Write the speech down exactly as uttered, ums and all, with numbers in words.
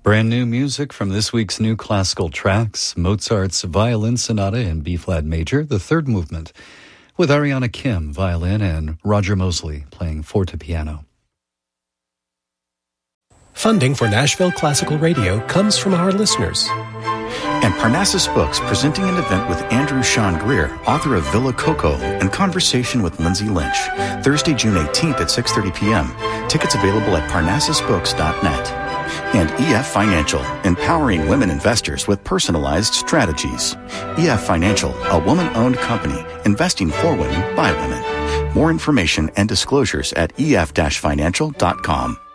Brand new music from this week's new classical tracks, Mozart's Violin Sonata in B-flat major, the third movement, with Ariana Kim, violin, and Roger Mosley playing fortepiano. Funding for Nashville Classical Radio comes from our listeners. And Parnassus Books, presenting an event with Andrew Sean Greer, author of Villa Coco, and Conversation with Lindsay Lynch, Thursday, June eighteenth at six thirty p.m. Tickets available at parnassus books dot net. And E F Financial, empowering women investors with personalized strategies. E F Financial, a woman-owned company, investing for women by women. More information and disclosures at e f dash financial dot com.